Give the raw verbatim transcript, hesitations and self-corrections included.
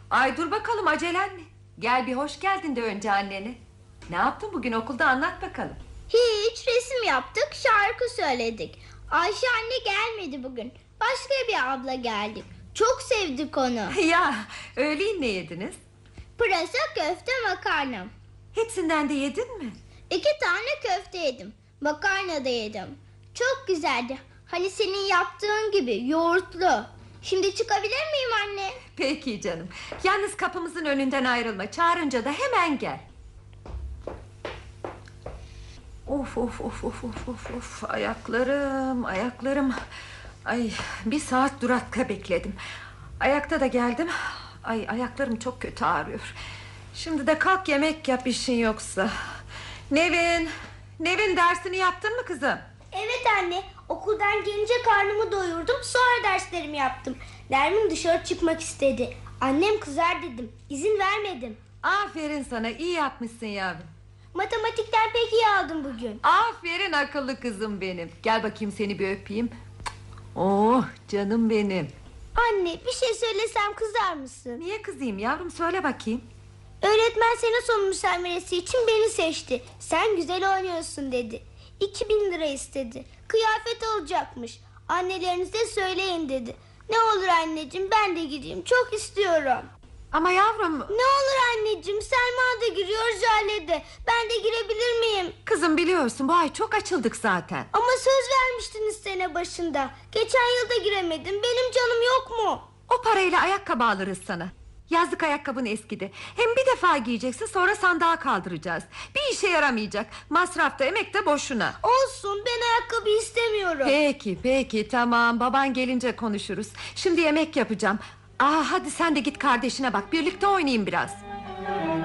Ay dur bakalım, acelen mi? Gel bir hoş geldin de önce annene. Ne yaptın bugün okulda, anlat bakalım. Hiç, resim yaptık, şarkı söyledik. Ayşe anne gelmedi bugün. Başka bir abla geldi. Çok sevdik onu. Ya öğleyin ne yediniz? Pırasa, köfte, makarna. Hepsinden de yedin mi? İki tane köfte yedim. Makarna da yedim. Çok güzeldi. Hani senin yaptığın gibi yoğurtlu. Şimdi çıkabilir miyim anne? Peki canım. Yalnız kapımızın önünden ayrılma. Çağırınca da hemen gel. Of of of of of of of. Ayaklarım ayaklarım. Ay, bir saat durakta bekledim. Ayakta da geldim. Ay, ayaklarım çok kötü ağrıyor. Şimdi de kalk yemek yap işin yoksa. Nevin, Nevin dersini yaptın mı kızım? Evet anne, okuldan gelince karnımı doyurdum, sonra derslerimi yaptım. Nermin dışarı çıkmak istedi. Annem kızar dedim, izin vermedim. Aferin sana, iyi yapmışsın yavrum. Matematikten pek iyi aldım bugün. Aferin akıllı kızım benim. Gel bakayım seni bir öpeyim. Oh canım benim. Anne, bir şey söylesem kızar mısın? Niye kızayım yavrum, söyle bakayım. Öğretmen sene sonu müsameresi için beni seçti. Sen güzel oynuyorsun dedi. İki bin lira istedi. Kıyafet alacakmış. Annelerinize söyleyin dedi. Ne olur anneciğim, ben de gideyim, çok istiyorum. Ama yavrum... Ne olur anneciğim, Selma da giriyor, Jale de. Ben de girebilir miyim? Kızım biliyorsun bu ay çok açıldık zaten. Ama söz vermiştiniz sene başında. Geçen yılda giremedim, benim canım yok mu? O parayla ayakkabı alırız sana. Yazlık ayakkabın eskidi. Hem bir defa giyeceksin, sonra sandığa kaldıracağız. Bir işe yaramayacak. Masraf da emek de boşuna. Olsun, ben ayakkabı istemiyorum. Peki peki tamam, baban gelince konuşuruz. Şimdi yemek yapacağım. Aa, hadi sen de git kardeşine bak, birlikte oynayın biraz.